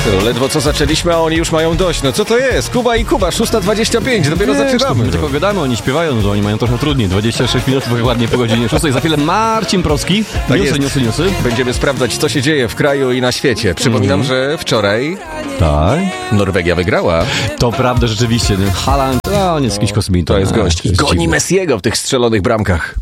Ledwo co zaczęliśmy, a oni już mają dość. No co to jest? Kuba i Kuba, 6:25, dopiero zaczynamy. My tylko gadamy, oni śpiewają, no to oni mają trochę trudniej. 26 minut dokładnie po godzinie 6. Za chwilę Marcin Proski. Tak Newsy. Będziemy sprawdzać, co się dzieje w kraju i na świecie. Przypominam, że wczoraj Norwegia wygrała. To prawda, rzeczywiście. Haaland, on jest jakiś kosmita. To jest gość. I goni Messiego w tych strzelonych bramkach.